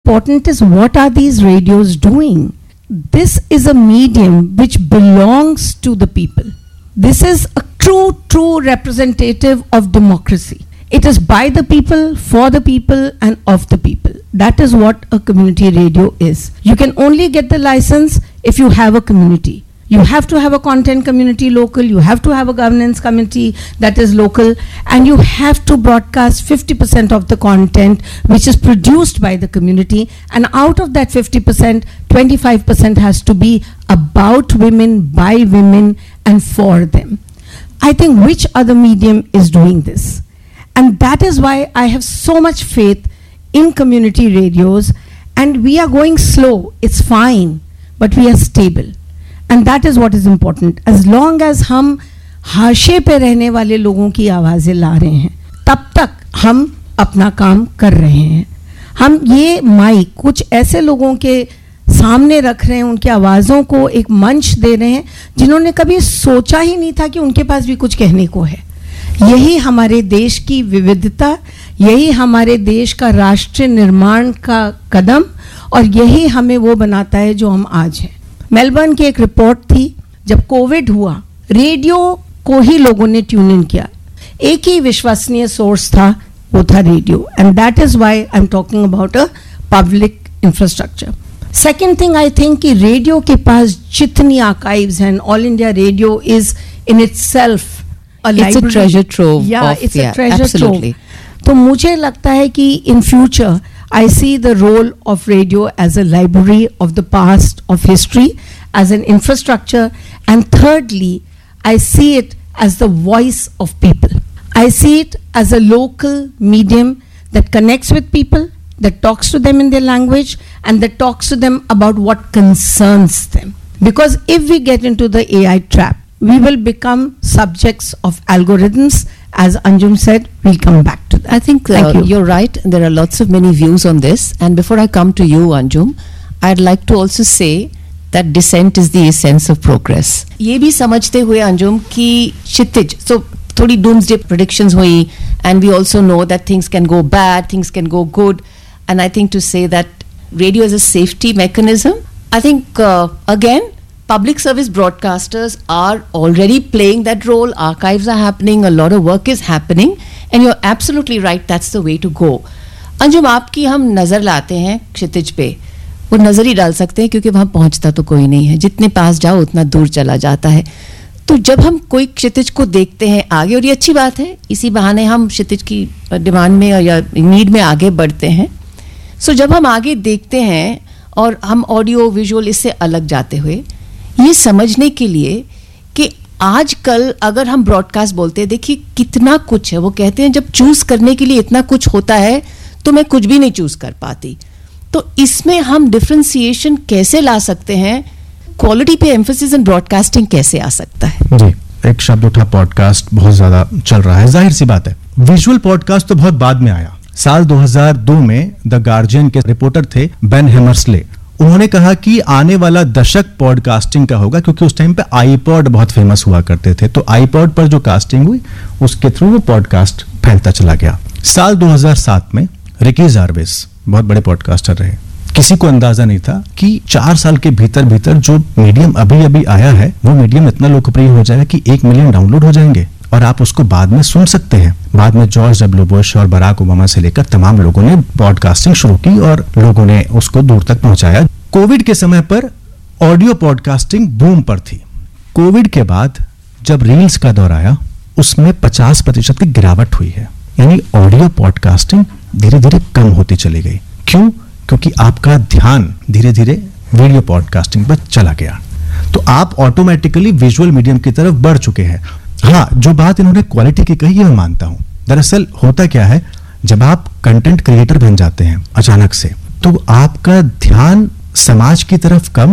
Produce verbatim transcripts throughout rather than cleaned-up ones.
important is what are these radios doing? This is a medium which belongs to the people. This is a true, true representative of democracy. It is by the people, for the people, and of the people. That is what a community radio is. You can only get the license if you have a community. You have to have a content community local, you have to have a governance committee that is local, and you have to broadcast fifty percent of the content which is produced by the community, and out of that fifty percent, twenty-five percent has to be about women, by women, and for them. I think which other medium is doing this? And that is why I have so much faith in community radios, and we are going slow, it's fine, but we are stable. And that is what is important. As long as हम हाशे पे रहने वाले लोगों की आवाज़ें ला रहे हैं, तब तक हम अपना काम कर रहे हैं. हम ये माइक कुछ ऐसे लोगों के सामने रख रहे हैं, उनकी आवाज़ों को एक मंच दे रहे हैं जिन्होंने कभी सोचा ही नहीं था कि उनके पास भी कुछ कहने को है. यही हमारे देश की विविधता, यही हमारे देश का राष्ट्र निर्माण का कदम, और यही हमें वो बनाता है जो हम आज हैं. मेलबर्न की एक रिपोर्ट थी, जब कोविड हुआ रेडियो को ही लोगों ने ट्यून इन किया. एक ही विश्वसनीय सोर्स था, वो था radio. And that is why I am talking about a public infrastructure. Second thing, I think कि रेडियो के पास जितनी आर्काइव्स हैं, all India radio is in itself a it's library. a treasure trove. Yeah, of, it's yeah, a treasure absolutely. trove. तो मुझे लगता है कि in future I see the role of radio as a library of the past, of history, as an infrastructure, and thirdly, I see it as the voice of people. I see it as a local medium that connects with people, that talks to them in their language, and that talks to them about what concerns them. Because if we get into the A I trap, we will become subjects of algorithms. As Anjum said, we'll come back to that. I think uh, you. you're right. There are lots of many views on this. And before I come to you, Anjum, I'd like to also say that dissent is the essence of progress. ये भी समझते हुए अंजुम कि क्षितिज, so थोड़ी doomsday predictions हुई, and we also know that things can go bad, things can go good, and I think to say that radio is a safety mechanism, I think uh, again, public service broadcasters are already playing that role. Archives are happening, a lot of work is happening, and you're absolutely right, that's the way to go. Anjum, आपकी हम नज़र लाते हैं क्षितिज पे, वो नज़र ही डाल सकते हैं क्योंकि वहाँ पहुँचता तो कोई नहीं है, जितने पास जाओ उतना दूर चला जाता है. तो जब हम कोई क्षितिज को देखते हैं आगे, और ये अच्छी बात है, इसी बहाने हम क्षितिज की डिमांड में या नीड में आगे बढ़ते हैं. सो जब हम आगे देखते हैं और हम ऑडियो विजुअल इससे अलग जाते हुए, ये समझने के लिए कि आजकल अगर हम ब्रॉडकास्ट बोलते हैं, देखिए कितना कुछ है. वो कहते हैं जब चूज करने के लिए इतना कुछ होता है तो मैं कुछ भी नहीं चूज कर पाती. तो इसमें हम डिफरेंशिएशन कैसे ला सकते हैं? क्वालिटी पे एम्फेसिस इन ब्रॉडकास्टिंग कैसे आ सकता है? जी, एक शब्द उठा, पॉडकास्ट बहुत ज्यादा चल रहा है. जाहिर सी बात है, विजुअल पॉडकास्ट तो बहुत बाद में आया. साल दो हज़ार दो में द गार्जियन के रिपोर्टर थे बेन हेमर्सले. उन्होंने कहा कि आने वाला दशक पॉडकास्टिंग का होगा, क्योंकि उस टाइम पे आईपॉड बहुत फेमस हुआ करते थे. तो आईपॉड पर जो कास्टिंग हुई उसके थ्रू वो पॉडकास्ट फैलता चला गया. साल दो हज़ार सात में रिकी जार्विस बहुत बड़े पॉडकास्टर रहे. किसी को अंदाजा नहीं था कि चार साल के भीतर भीतर जो मीडियम अभी अभी आया है वो मीडियम इतना लोकप्रिय हो जाएगा कि एक मिलियन डाउनलोड हो जाएंगे और आप उसको बाद में सुन सकते हैं. बाद में जॉर्ज डब्ल्यू बुश और बराक ओबामा से लेकर तमाम लोगों ने पॉडकास्टिंग शुरू की और लोगों ने उसको दूर तक पहुंचाया. कोविड के समय पर ऑडियो पॉडकास्टिंग बूम पर थी. कोविड के बाद जब रील्स का दौर आया, उसमें पचास प्रतिशत की गिरावट हुई है. यानी ऑडियो पॉडकास्टिंग धीरे धीरे कम होती चली गई. क्यों? क्योंकि आपका ध्यान धीरे धीरे वीडियो पॉडकास्टिंग पर चला गया. तो आप ऑटोमेटिकली विजुअल मीडियम की तरफ बढ़ चुके हैं. हाँ, जो बात इन्होंने क्वालिटी की कही है मैं मानता हूं. दरअसल होता क्या है, जब आप कंटेंट क्रिएटर बन जाते हैं अचानक से, तो आपका ध्यान समाज की तरफ कम,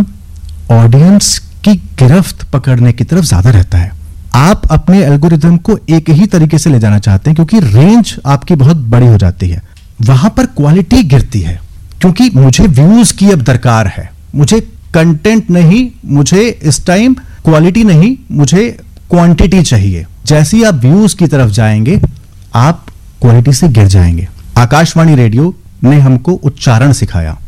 ऑडियंस की गिरफ्त पकड़ने की तरफ ज्यादा रहता है. आप अपने एल्गोरिथम को एक ही तरीके से ले जाना चाहते हैं क्योंकि रेंज आपकी बहुत बड़ी हो जाती है. वहां पर क्वालिटी गिरती है क्योंकि मुझे व्यूज की अब दरकार है, मुझे कंटेंट नहीं, मुझे इस टाइम क्वालिटी नहीं, मुझे क्वांटिटी चाहिए. जैसे ही आप व्यूज की तरफ जाएंगे आप क्वालिटी से गिर जाएंगे. आकाशवाणी रेडियो ने हमको उच्चारण सिखाया.